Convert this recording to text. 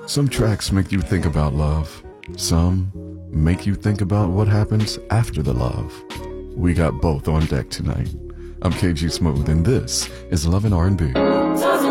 Some tracks make you think about love. Some make you think about what happens after the love. We got both on deck tonight. I'm KG Smooth, and this is Love and R&B.